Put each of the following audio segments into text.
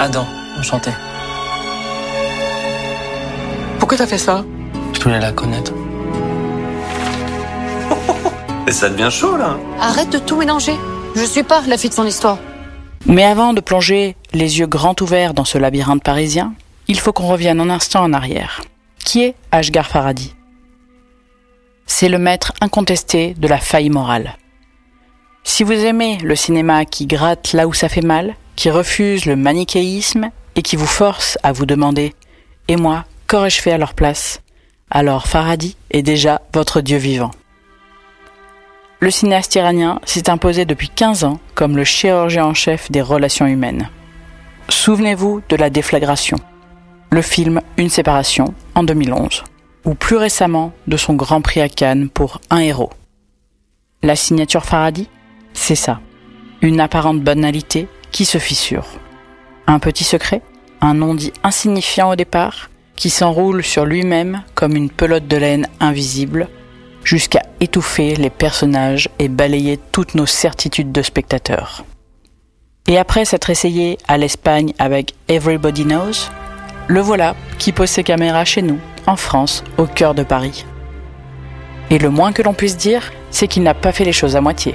Adam, enchanté. Pourquoi t'as fait ça? Je voulais la connaître. Et ça devient chaud, là. Arrête de tout mélanger. Je suis pas la fille de son histoire. Mais avant de plonger les yeux grands ouverts dans ce labyrinthe parisien, il faut qu'on revienne un instant en arrière. Qui est Asghar Farhadi? C'est le maître incontesté de la faille morale. Si vous aimez le cinéma qui gratte là où ça fait mal, qui refuse le manichéisme et qui vous force à vous demander « Et moi, qu'aurais-je fait à leur place ?» alors Farhadi est déjà votre dieu vivant. Le cinéaste iranien s'est imposé depuis 15 ans comme le chirurgien en chef des relations humaines. Souvenez-vous de La Déflagration, le film Une séparation en 2011, ou plus récemment de son Grand Prix à Cannes pour Un héros. La signature Farhadi, c'est ça, une apparente banalité qui se fissure. Un petit secret, un non-dit insignifiant au départ, qui s'enroule sur lui-même comme une pelote de laine invisible, jusqu'à étouffer les personnages et balayer toutes nos certitudes de spectateurs. Et après s'être essayé à l'Espagne avec Everybody Knows, le voilà qui pose ses caméras chez nous, en France, au cœur de Paris. Et le moins que l'on puisse dire, c'est qu'il n'a pas fait les choses à moitié.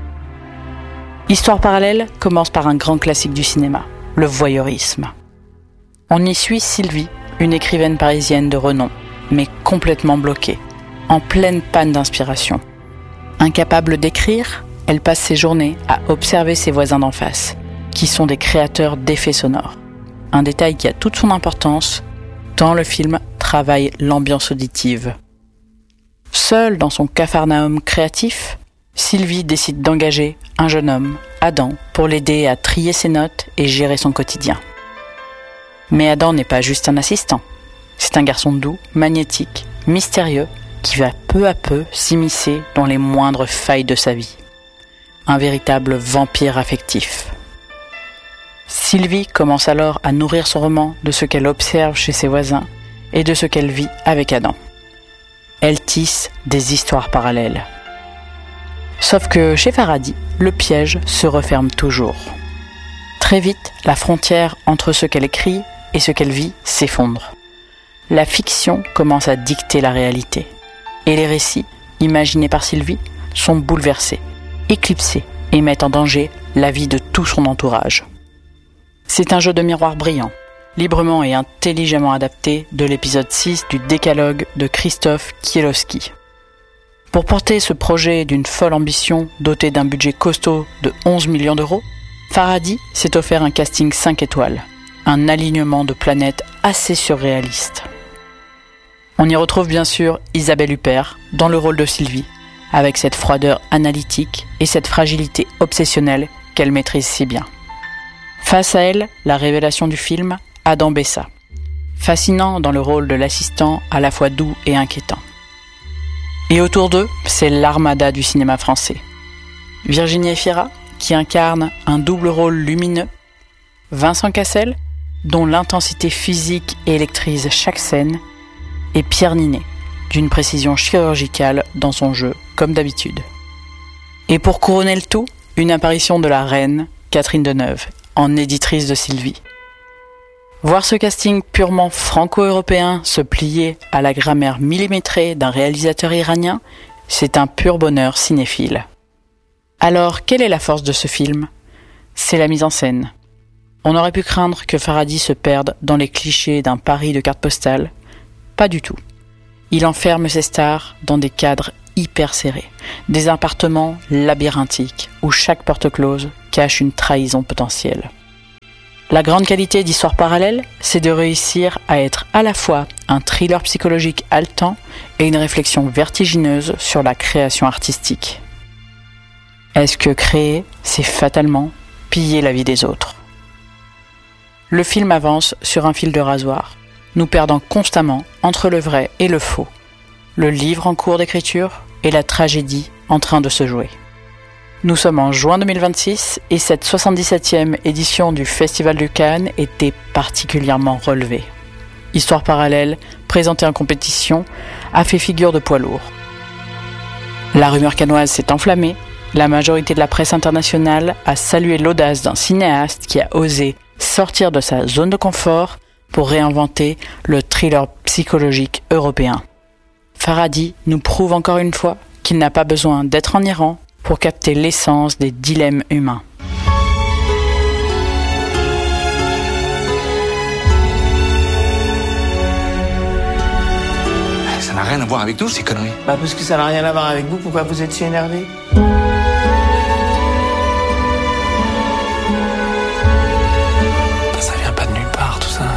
Histoire parallèle commence par un grand classique du cinéma, le voyeurisme. On y suit Sylvie, une écrivaine parisienne de renom, mais complètement bloquée, en pleine panne d'inspiration. Incapable d'écrire, elle passe ses journées à observer ses voisins d'en face, qui sont des créateurs d'effets sonores. Un détail qui a toute son importance, tant le film travaille l'ambiance auditive. Seule dans son capharnaüm créatif, Sylvie décide d'engager un jeune homme, Adam, pour l'aider à trier ses notes et gérer son quotidien. Mais Adam n'est pas juste un assistant. C'est un garçon doux, magnétique, mystérieux, qui va peu à peu s'immiscer dans les moindres failles de sa vie. Un véritable vampire affectif. Sylvie commence alors à nourrir son roman de ce qu'elle observe chez ses voisins et de ce qu'elle vit avec Adam. Elle tisse des histoires parallèles. Sauf que chez Farhadi, le piège se referme toujours. Très vite, la frontière entre ce qu'elle écrit et ce qu'elle vit s'effondre. La fiction commence à dicter la réalité. Et les récits, imaginés par Sylvie, sont bouleversés, éclipsés et mettent en danger la vie de tout son entourage. C'est un jeu de miroir brillant, librement et intelligemment adapté de l'épisode 6 du Décalogue de Krzysztof Kiełowski. Pour porter ce projet d'une folle ambition doté d'un budget costaud de 11 millions d'euros, Farhadi s'est offert un casting 5 étoiles, un alignement de planètes assez surréaliste. On y retrouve bien sûr Isabelle Huppert dans le rôle de Sylvie, avec cette froideur analytique et cette fragilité obsessionnelle qu'elle maîtrise si bien. Face à elle, la révélation du film, Adam Bessa, fascinant dans le rôle de l'assistant à la fois doux et inquiétant. Et autour d'eux, c'est l'armada du cinéma français. Virginie Efira, qui incarne un double rôle lumineux, Vincent Cassel, dont l'intensité physique électrise chaque scène, et Pierre Ninet, d'une précision chirurgicale dans son jeu, comme d'habitude. Et pour couronner le tout, une apparition de la reine, Catherine Deneuve, en éditrice de Sylvie. Voir ce casting purement franco-européen se plier à la grammaire millimétrée d'un réalisateur iranien, c'est un pur bonheur cinéphile. Alors, quelle est la force de ce film? C'est la mise en scène. On aurait pu craindre que Farhadi se perde dans les clichés d'un Paris de carte postale. Pas du tout. Il enferme ses stars dans des cadres hyper serrés, des appartements labyrinthiques où chaque porte close cache une trahison potentielle. La grande qualité d'Histoire parallèle, c'est de réussir à être à la fois un thriller psychologique haletant et une réflexion vertigineuse sur la création artistique. Est-ce que créer, c'est fatalement piller la vie des autres? Le film avance sur un fil de rasoir, nous perdant constamment entre le vrai et le faux, le livre en cours d'écriture et la tragédie en train de se jouer. Nous sommes en juin 2026 et cette 77e édition du Festival de Cannes était particulièrement relevée. Histoire parallèle, présentée en compétition, a fait figure de poids lourd. La rumeur cannoise s'est enflammée, la majorité de la presse internationale a salué l'audace d'un cinéaste qui a osé sortir de sa zone de confort pour réinventer le thriller psychologique européen. Farhadi nous prouve encore une fois qu'il n'a pas besoin d'être en Iran pour capter l'essence des dilemmes humains. Ça n'a rien à voir avec nous, ces conneries. Bah parce que ça n'a rien à voir avec vous, pourquoi vous êtes si énervé? Ça vient pas de nulle part, tout ça.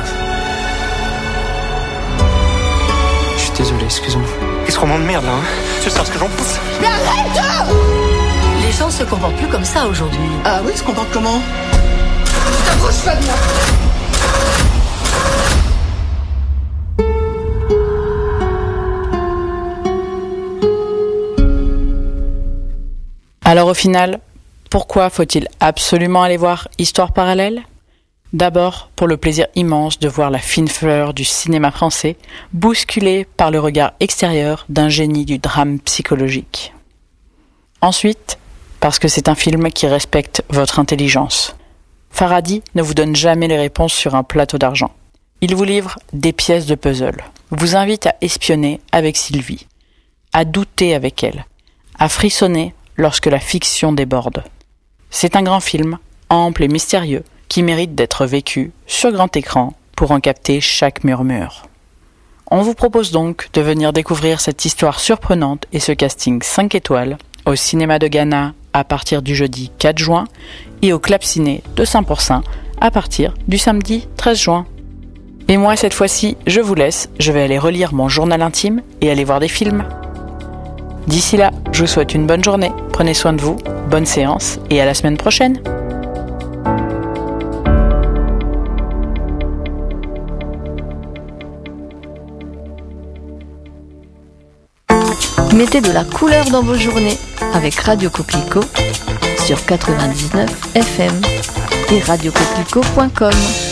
Je suis désolé, excuse-moi. Qu'est-ce qu'on de merde là, hein? Tu sais ce que j'en pense? Mais arrête! Les gens se comportent plus comme ça aujourd'hui. Ah oui, se comporte comment? T'approches pas de moi! Alors au final, pourquoi faut-il absolument aller voir Histoire parallèle ? D'abord, pour le plaisir immense de voir la fine fleur du cinéma français bousculée par le regard extérieur d'un génie du drame psychologique. Ensuite, parce que c'est un film qui respecte votre intelligence. Farhadi ne vous donne jamais les réponses sur un plateau d'argent. Il vous livre des pièces de puzzle, vous invite à espionner avec Sylvie, à douter avec elle, à frissonner lorsque la fiction déborde. C'est un grand film, ample et mystérieux, qui mérite d'être vécu sur grand écran pour en capter chaque murmure. On vous propose donc de venir découvrir cette histoire surprenante et ce casting 5 étoiles au cinéma de Ghana à partir du jeudi 4 juin et au Club Ciné de Saint-Pourçain à partir du samedi 13 juin. Et moi, cette fois-ci, je vous laisse, je vais aller relire mon journal intime et aller voir des films. D'ici là, je vous souhaite une bonne journée, prenez soin de vous, bonne séance et à la semaine prochaine. Mettez de la couleur dans vos journées avec Radio Coquelicot sur 99 FM et radiocoquelicot.com.